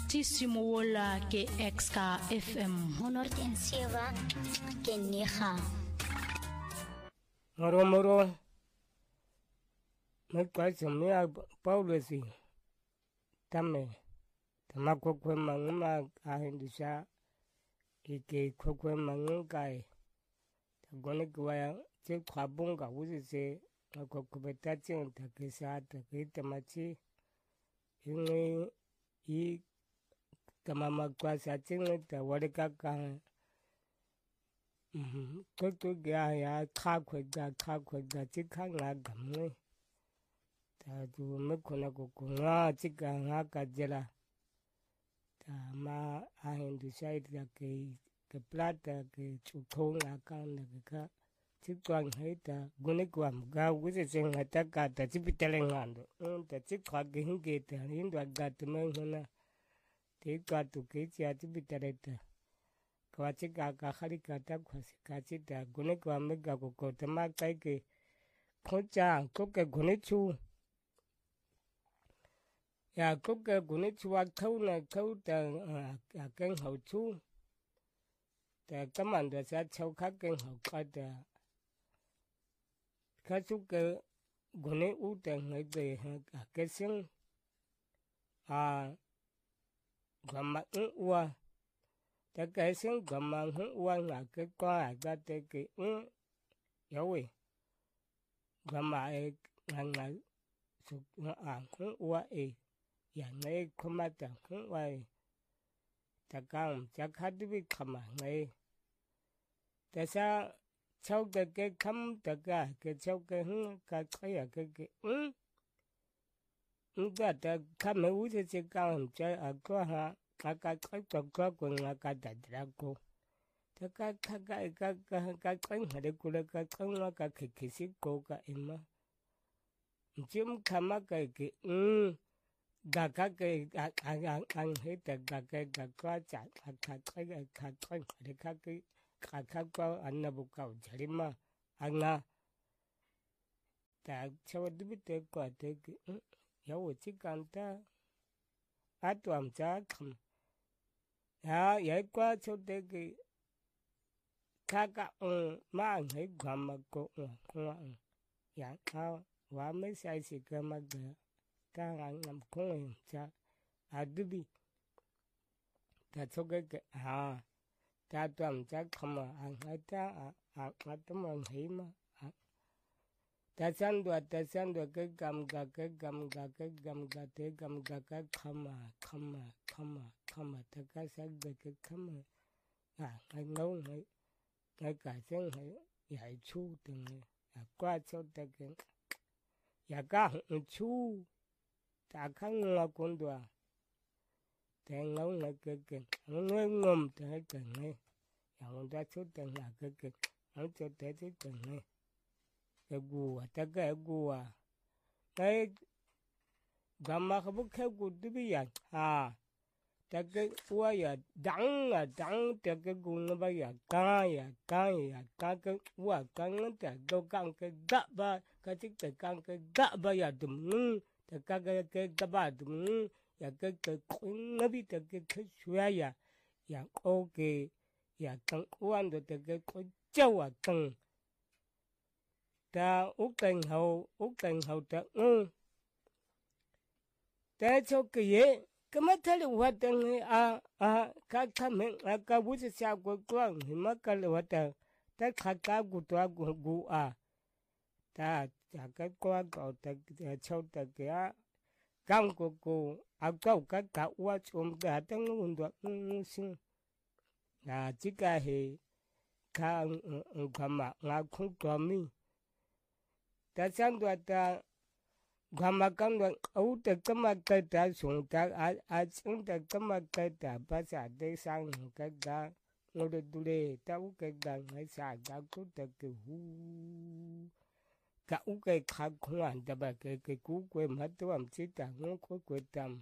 Simola ke Exka FM Honorte en Sieva ke Niha Moro me kwacho me Paulesi tame tamakokwe manguma ahindisha ike kokwe mangungai tagone kwaya che kwabunga wuzise akokubetati ontakisa takitamachi ingi I Kamama kwasa tinga ta warikaka toto ya khakwe da tikanga gamwe ta tu mekona kokunga tika ngaka jela ta ma ahindu side da ke plata ke chukonga kana ka tikwang heta gunekwam ga wuse senga taka ta tipitelengando ta tikwa ginge ta hindu agatme hona Tika tu kiti ati bitareta. Kawachika kaharika takwasika gune kwa mega kukota makaike kocha kuke gunichu. Ya kuke gunichu wa kauna kauta akeng hauchu. Ta kamanda sa chau kakeng haukata. Kasuke gune uta ngade akesing. Gama uwa ta kaisin gama uwa na ke kwa aga te ke yawe gama nga su uwa ya ngai komata uwa ta kam ta khadbi khama ngai ta sa chau ke kam ta ka ke chau ke ka khaya ke Nga ta kame uze se kam cha akwa ha kaka kwa kwa ngaka dadrako ta ka hade kula ka ngaka kekisi ko ka ema jim kama ka ke gaka ke ang heta gaka gakwa cha ka hade ka kwa annabuka jarima anga ta chawadibite kwa te ke yawo chikanta atwam chakam ya kwa chote kaka ma ngai gama ko ya ka wa me sai sikama ga ta ngam ko cha adubi ta choge ta twam chakam angata atama heima ta sandwa ke gamga te gamga ka khama ta ka sagda ke khama ngai ngau ngai ka seng hai ya chu teng ya kwa cho ta ke ya ka chu ta khang la kondwa te ngau ngai ke ngai ngom te ke ngai ya nda chu teng la ke ngai cho te te ngai egua taka egua kai gamma khabu khagu dibiya taka uaya dang taka gunga ya ka wa kang ta do kang ke ga ba ka tik ta kang ke ga ba ya dum taka ke ga ba dum ya ke ngabi taka khshwa ya oke ya kang uan do taka ko chawa kang ta ukeng hậu ta ta cho cái mà thay đổi hoạt động các mình các bút sa của con thì mà cái hoạt động ta các của tôi của ta cái con cậu ta cho ta cái cam của cô cậu các hoa chôm ta tăng nguồn được sinh chỉ cái hệ cái mà không có mình ta sang đoạt ta gama kan đoạt ấu ta kama cái ta xuống ta xuống ta kama cái ta bắt sa để sang cái ta ngồi đuôi ta u cái ta ngay sa ta cũng ta cái cả u cái khác không ăn ta bà cái cú quê mất tôi làm chết ta ngó quê tam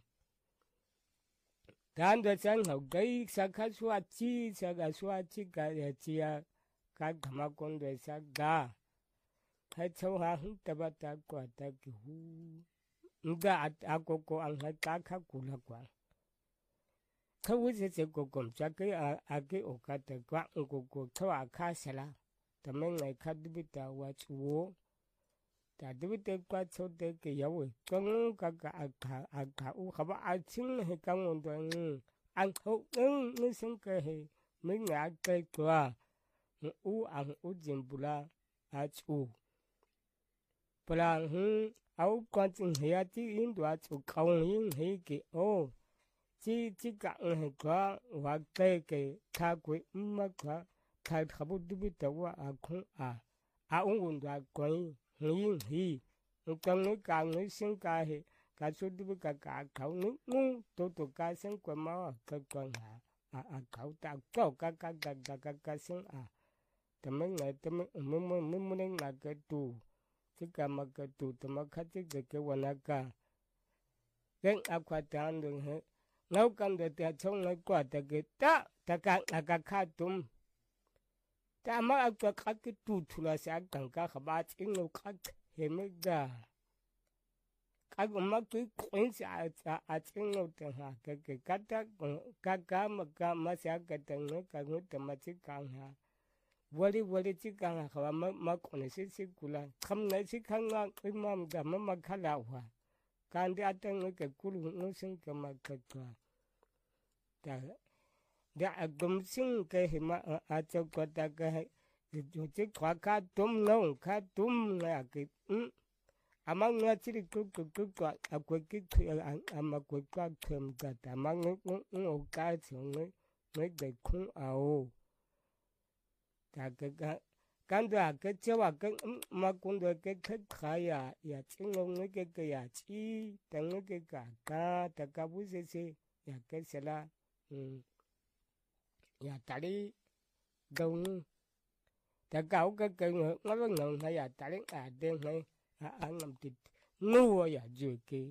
ta đoạt sang học cái sa khá xóa chi cái chia cái gama con đoạt sa ga hai cháu hăng taba ta qua ta kihu nga akoko ang hai ta kha kula kwa khâu sẽ cuộc cùng cho cái ổ cá từ quãng cuộc thua cá sẽ là tầm mấy ngày cá đi biết tao qua chúa ta đi biết qua chỗ tới cái dấu ấy con cả u không ai chính hay con một đoạn ăn hậu nó sinh cái mấy ngày cái qua u ăn u tiền bula chú bula áo quan trọng là chỉ in đoạt chú không in hay cái ô chỉ cả hay quá và cái thà quỷ mà quá thà không đi biết tao không ông đoạt quỷ hình hi con người càng người sinh cái cả số đi biết cả khẩu nước tôi cái sinh quỷ mà cái con khẩu ta có cái sinh tầm mấy ngày tầm mấy ngày cái tù chỉ cả mà cái tù tầm mấy khách cái quan cả cái aqua tan đường hết ngau cần để ta trông ngay qua cái ta cả khát tùm ta mà aqua khát cái tù là sẽ càng cả khát chính ngau khát hết mấy ga cái mà cái quyến sẽ chính ngau từng cái cá mà sẽ cái từng người tầm mà chỉ càng ha wali chỉ càng ha mà còn là sĩ cula không nói sĩ khang ngang cái mà khá là hoa càng đi ăn cái culu nó sinh cái mà cái qua đã gom sinh cái mà cho qua ta cái chỉ qua cá tôm là cái mà nghe chỉ cái qua cái mà qua thêm cái mà nó cái chuyện nó để không ao ta cái cái chỗ cái mà cũng được cái khai ya chính ngôn cái ya chỉ tăng cái cả ta cái bút sẽ ya cái sẽ là ya tali gông ta cáo cái nó ngần hay ya tali đen hay ăn làm thịt ngu ya rồi cái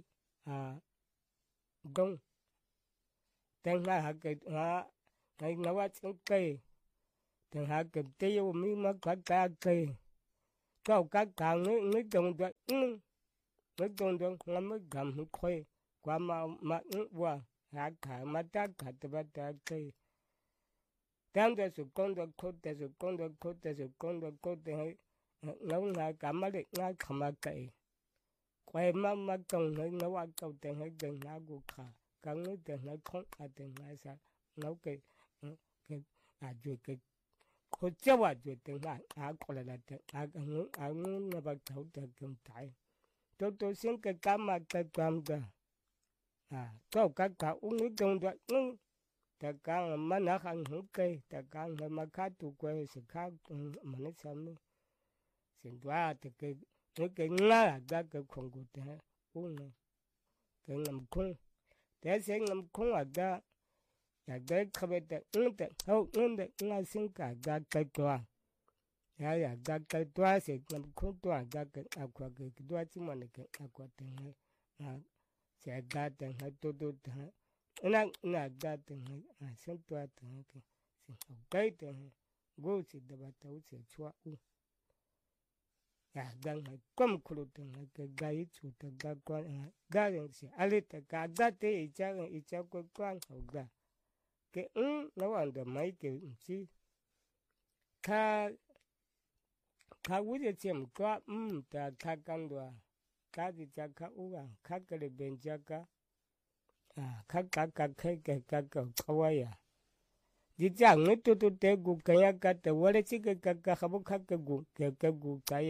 gông tăng là cái cái nó quá cái thằng hạ kịp tiêu mi mà cả cây câu cá càng nó trồng được nó trồng được nó mới cầm khoe qua mà qua hạ cả mà ta cả từ bắt ta cây đang để sự con được khốt để sự con được khốt để sự con được khốt để nó là cả mà được ngay không mà cây khoe mà trồng nó qua câu để nó đừng nó của cả càng nó để nó không đừng nó sao nó cái rồi cái cô cháu à chuyện tiếng Anh có là tiếng Anh nó bắt đầu từ tiếng Thái tôi xin cái cam mà cái cam đó cho các uống nước trong đó ta càng mà nó không hứng cây ta càng mà khát tụ quê sẽ khát mà nó xem xin qua thì cái ngã ra cái không có thế uống này cái ngầm khung thế sẽ ngầm khung ở đó ya dai khabeta unta hau unta nga sinka ga kaitwa ya ga kaitwa se nam khutwa ga ka akwa ga dwa chi man ka akwa ten se ga ten ha to ta na ga ten ha sen twa ten ka se ga ten go si da ba ta se chwa u ya ga ha kom khulu ten ka ga yi chu ta ga kwa ga ren se ale ta ga te i cha ko kwa ga cái nó ăn được mấy cái gì cá uống được chém cá ta cá canh đùa cá thì cha cá uống cá cái này bên cha cá cá cái kawaii đi chăng nữa tôi thấy gu cái cá tôi lấy chỉ cái không cá cái gu cái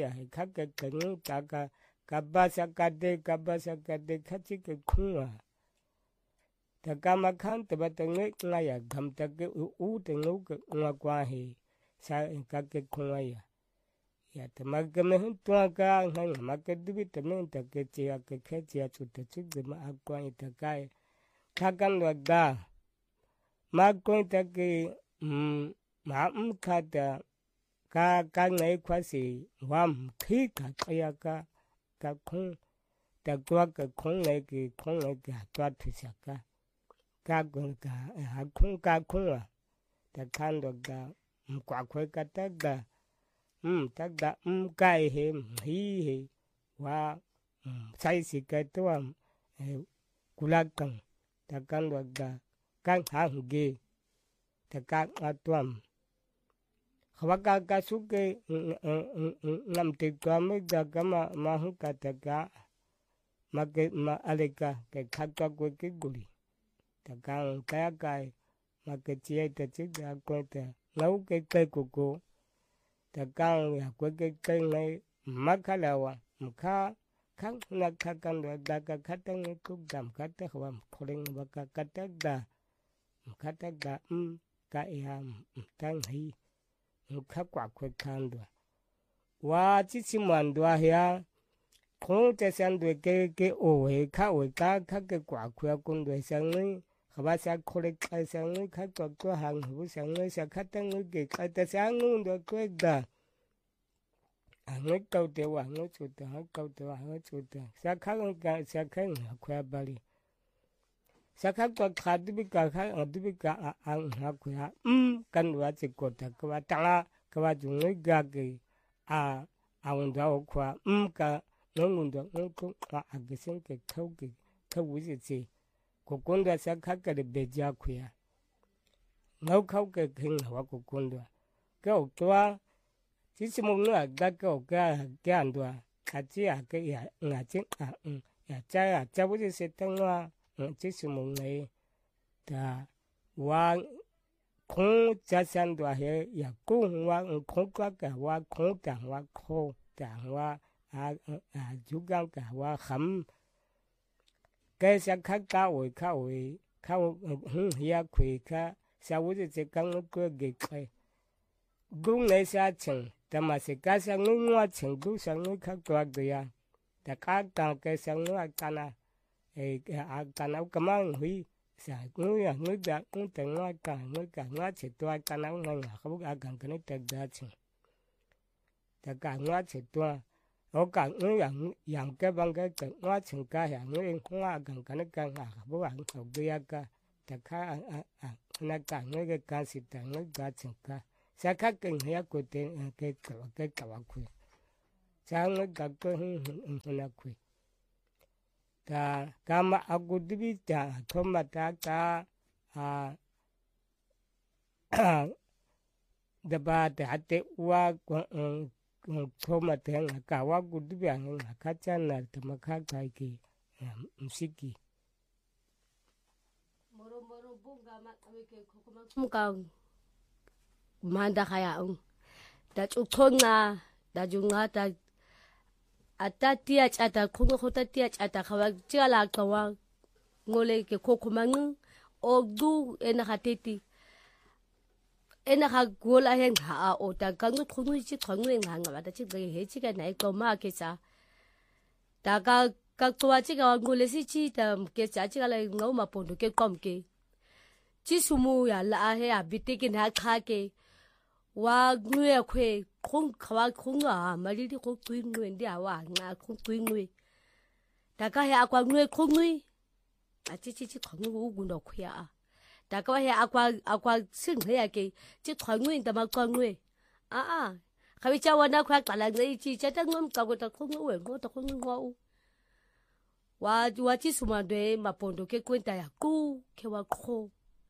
cá ba sa cá de cá chỉ cái khung ta kama khăn ta bắt ngay ngay à gam ta cái u ta ngủ cái ngua qua hi sa cái khung ya ta mà cái mình tua cái ngay mà cái đi ta mình ta cái chia cái chia chút ta chút de mà qua ta cái khăn lo da mà coi ta cái mà khá ta cái ngay qua si wam khi cái khung ta qua cái khung này cái tua thì sao cá khung ta khăn được ga quả khơi cá ta ga cái hi wa sai si cái tua cula căng ta khăn được ga kan hangi ta ka atwam khawaka ka suke ngam te twame da kama mahuka ta ka make ma aleka ke khatwa ko ke guri ta ka kaya kai make tie ta chi da ko ta lau ke ke ko ta ka ya ko ke ngai makalawa mkha khang na kha kan da ka khatang ku dam khatta khwam khoring ba ka khatta da khatta da ka ya tang hi mkha kwa khwe khandwa wa chi chi mandwa ya khong te san de ke o he kha o ka kha ke kwa khwe kun de sang ni khaba sa khore ka sang ni kha to hang hu sang ni sa khatang ke ka ta sang nu de kwe da ngoi câu te wa ngoi chu ta câu te wa ngoi chu ta sa kha ka sa kha khwa bali sa kha to kha du ka ang ha khwa kan wa chi ko ta kwa ta la kwa ju ngoi ga ke a won da o khwa ka nong ndo ngoi ko a ge sen ke khau wu ji chi ko kon da sa kha ka de be ja khwa ngau khau ke khin wa ko kon da ke o twa chỉ xem một người đã có cái anh đó, chỉ là cái nhà chính nhà trai cháu bây giờ sẽ tăng hoa, chỉ xem một người, ta hoa không cha sinh đó hệ, nhà cũng hoa không có cả hoa không tàng hoa khô, tàng hoa chú gan cả hoa khắm, cái sẽ khác cao hiệp quỷ khác, sao bây giờ sẽ căng cái cái gung này sẽ chừng ta mà sẽ cá sang nước ngoài chừng gung sang nước khác toạc được ya ta cá càng cái sang nước cana cana cái mang huy sẽ nước đã nước tiếng ngoài cả ngoài chỉ toạc cana ngoài không có càng cái này ta chừng ta cả ngoài chỉ toạc ở cả nước yang cái bằng cái ngoài chừng cả yang nước ngoài càng cái này càng không có không được ya cả ta cá na cả nước cái cá sĩ ta nước đã chừng cả sa kha ken ya ko te ke ka wa khu sa ng ga ko na khu ta ka ma agu dibi ta thoma ta ka da ba ta te wa ko thoma te nga ka wa gu dibi ang ka cha na ta ma kha kai ki musiki moro bunga ma ke ko ma manda kaya da chukona da junga da atatia chata khungo khotatia chata khawa chala kawa ngole ke khokhumang ogu ena khateti ena kha gola hen ha o ta kang khungu chi khangwe nganga ba ta chi ge he chi ga nai ko ma ke cha ta ka twa chi ga ngole si chi ta ke cha chi ga la ngau ma pon ke kom ke chi sumu ya la he a biti ke na kha ke wa ngwe kwe khong khawa khong ma ri di khong tui ngwe ndi a wa nga khong tui ngwe ta ka he akwa ngwe khong ngwe a chi khong ngwe gu ndo khya ta ka he akwa sing he ya ke chi khong ngwe ta ma kwa ngwe kha wi cha wa na khwa ka la ngai chi cha ta ngom ka ko ta khong ngwe ngo ta khong ngwa wa chi suma de ma pondo ke kwenta ya ku ke wa kho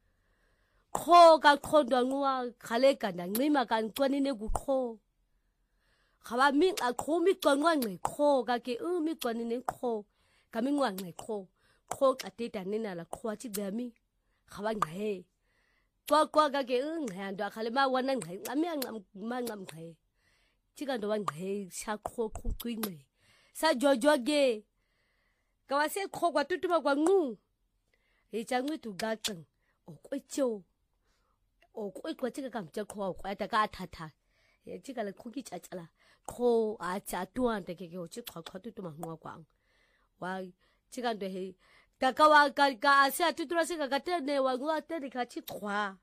ka khondo ngwa khale ka na ngima kan twani ne gu kho khawa mi a kho mi twangwa ngai kho ka ke mi twani ne kho ka mi ngwa ngai kho ka te ta ne na la kho chi ga mi khawa ngai kwa ka ke ngai ndo khale ma wana ngai ami ma ngam ngai chi ga ndo wa ngai sha kho twing ngai sa jojo ge ka wa se kho kwa tutuma kwa ngu e cha ngu tu ga teng o kwe cho o kwe kwa chiga kam cha kho kwa ta ka tha e chiga la khu ki cha cha la kho a cha tuan te ke o chi kho tu tu ma ngwa kwa wa chiga ndo he ta ka wa ka a sa tu tu se ka te ne wa ngwa te ni ka chi khwa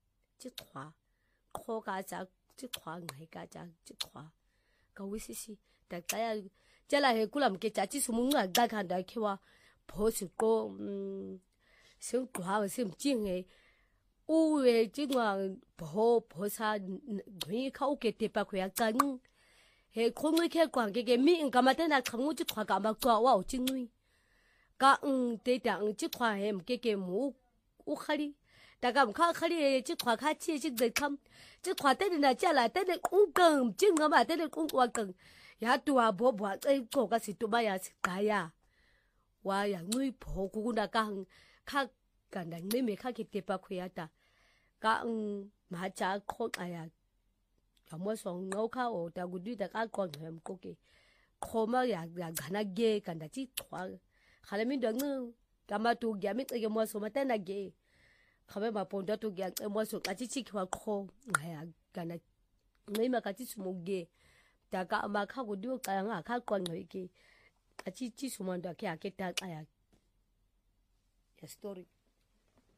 kho ka cha chi khwa ngai ka cha chi khwa ka wi si ta ka ya cha la he kulam ke cha chi su mu nga ga kha da ke wa pho su ko se khwa wa sim chi nge uwe jingwa pho sa ngui kha u ke te pa khya kan he khongwe ke kwang ke mi nga ma ta na khangu chi khwa ka ma kwa wa chi ngui ka te ta chi khwa he ke mu u khali daga mkha khali chi khwa kha chi chi de kham chi khwa te na cha la te le kung kang chi ngama te le kung wa kang ya tuwa bo bo e qoka situba ya siqaya wa ya ngui pho ku na kang kha kanda ngime kha ke te pa khuyata ka ma cha kho aya ya mo so ngau kha o ta gudu da ka qo ngem qoke khoma ya gana ge kanda chi khwa khale mi dang kama tu gya mi ke mo so mata na ge khabe ma ponda tu gya mo so ka chi chi khwa kho aya gana ngima ka chi sumo ge ta ka ma kha gudu ka nga kha qo ngoi ke a chi chi sumo nda ke a ke ta aya ya story